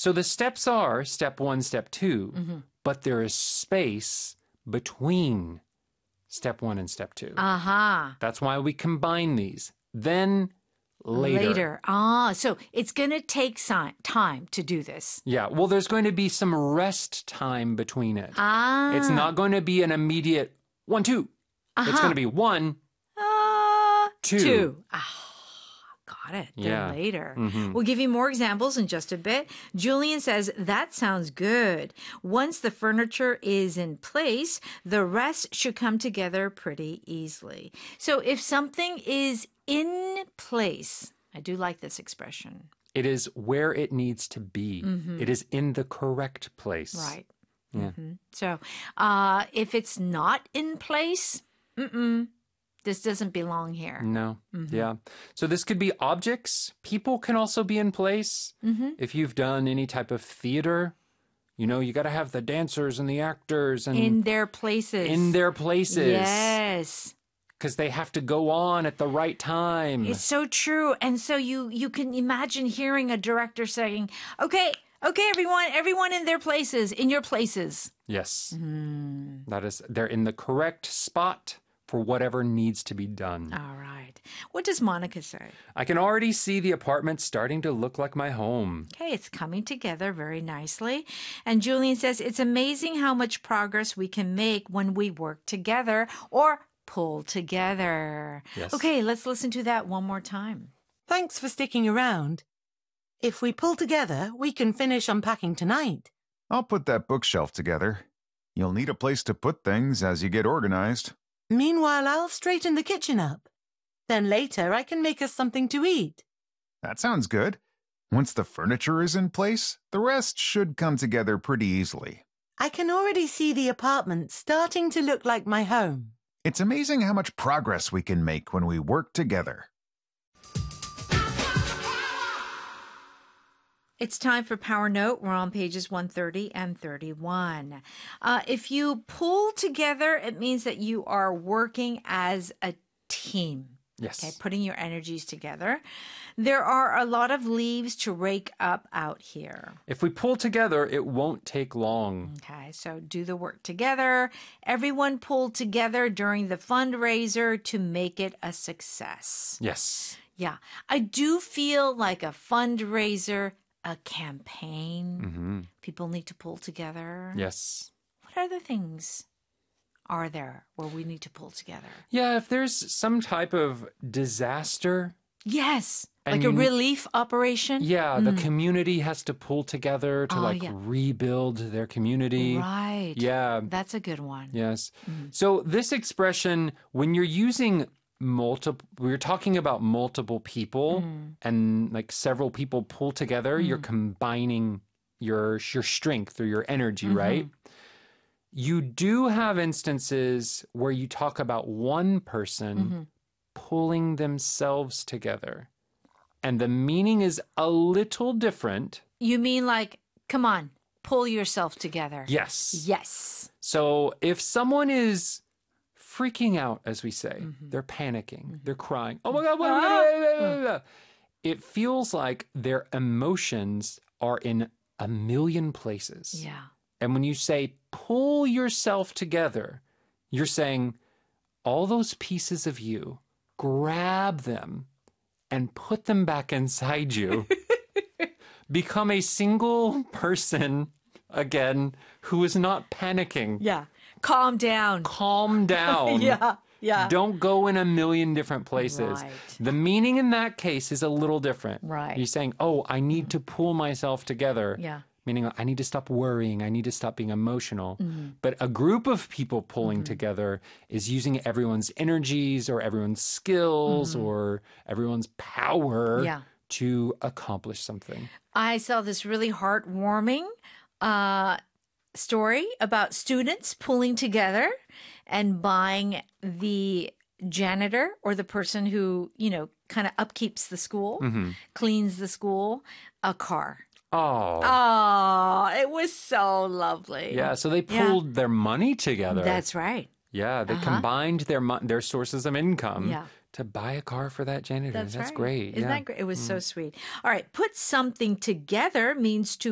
So the steps are step 1, step 2, but there is space between step 1 and step 2. That's why we combine these. Then later. So it's going to take time to do this. Yeah, well, there's going to be some rest time between it. It's not going to be an immediate 1, 2. It's going to be 1, 2. Got it. Yeah. Then later. We'll give you more examples in just a bit. Julian says, that sounds good. Once the furniture is in place, the rest should come together pretty easily. So if something is in place, I do like this expression. It is where it needs to be. It is in the correct place. Right. Yeah. So if it's not in place, this doesn't belong here. No. Yeah. So this could be objects. People can also be in place. If you've done any type of theater, you know, you got to have the dancers and the actors and in their places. in their places. Yes. Because they have to go on at the right time. It's so true. And so you can imagine hearing a director saying, okay, everyone in their places, in your places. Yes. That is, they're in the correct spot for whatever needs to be done. All right. What does Monica say? I can already see the apartment starting to look like my home. Okay, it's coming together very nicely. And Julian says, it's amazing how much progress we can make when we work together or pull together. Yes. Okay, let's listen to that one more time. Thanks for sticking around. If we pull together, we can finish unpacking tonight. I'll put that bookshelf together. You'll need a place to put things as you get organized. Meanwhile, I'll straighten the kitchen up. Then later, I can make us something to eat. That sounds good. Once the furniture is in place, the rest should come together pretty easily. I can already see the apartment starting to look like my home. It's amazing how much progress we can make when we work together. It's time for Power Note. We're on pages 130 and 31. If you pull together, it means that you are working as a team. Yes. Okay, putting your energies together. There are a lot of leaves to rake up out here. If we pull together, it won't take long. Okay, so do the work together. Everyone pulled together during the fundraiser to make it a success. Yes. Yeah, I do feel like a fundraiser, a campaign. People need to pull together. Yes. What other things are there where we need to pull together? Yeah, if there's some type of disaster. Yes, And like a relief operation. Yeah, the community has to pull together to yeah. rebuild their community. Right. Yeah. That's a good one. Yes. So this expression, when you're using we're talking about multiple people and like several people pull together, you're combining your strength or your energy, right? You do have instances where you talk about one person pulling themselves together. And the meaning is a little different. You mean like, come on, pull yourself together. Yes. Yes. So if someone is freaking out, as we say, they're panicking, they're crying, oh my God, it feels like their emotions are in a million places. Yeah. And when you say pull yourself together, you're saying all those pieces of you, grab them and put them back inside you. Become a single person again who is not panicking. Yeah. Calm down. Calm down. Yeah. Don't go in a million different places. Right. The meaning in that case is a little different. Right. You're saying, oh, I need to pull myself together. Yeah. Meaning I need to stop worrying. I need to stop being emotional. But a group of people pulling together is using everyone's energies or everyone's skills or everyone's power to accomplish something. I saw this really heartwarming story about students pulling together and buying the janitor or the person who, kind of upkeeps the school, cleans the school, a car. Oh, it was so lovely. yeah. So they pulled their money together. That's right. Yeah, they combined their sources of income Yeah. to buy a car for that janitor. That's right. great. Isn't that great? It was so sweet. All right. Put something together means to